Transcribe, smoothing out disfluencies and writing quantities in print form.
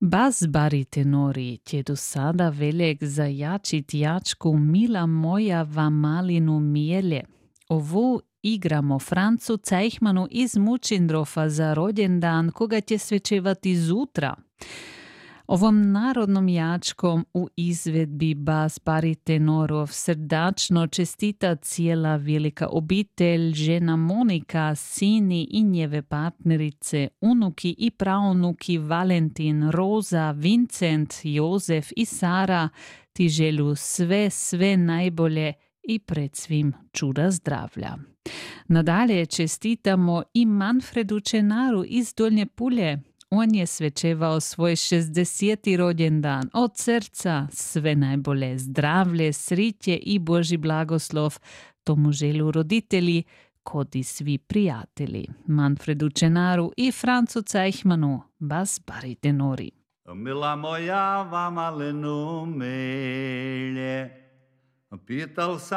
Bas baritenori će do sada veljek zajačit jačku Mila moja va malinu mijelje. Ovu igramo Francu Cajhmanu iz Mučindrofa za rođendan koga će svečevati zutra. Ovom narodnom jačkom u izvedbi bas baritenorov srdačno čestita cijela velika obitelj, žena Monika, sini i njeve partnerice, unuki i praunuki Valentin, Roza, Vincent, Jozef i Sara, ti želju sve najbolje i pred svim čuda zdravlja. Nadalje čestitamo i Manfredu Čenaru iz Dolnje Pulje. On je svečevao svoj 60. rođendan. Od srca sve najbolje, zdravlje, sriće i Božji blagoslov tomu želju roditelji, kod i svi prijatelji. Manfredu Čenaru i Francu Cajhmanu, bas baritenori. Mila moja va malenu melje, pital sam